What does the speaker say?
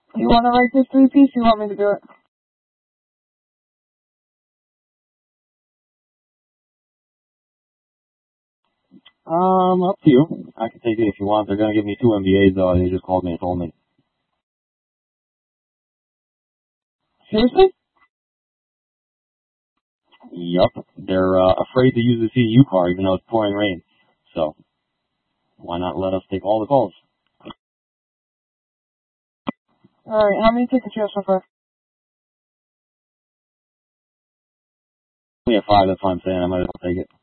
You want to write this 3-piece? You want me to do it? Up to you. I can take it if you want. They're gonna give me 2 MBAs though. They just called me and told me. Seriously? Yup. They're afraid to use the CEU car even though it's pouring rain. So why not let us take all the calls? Alright, how many tickets you have so far? We have 5, that's what I'm saying. I might as well take it.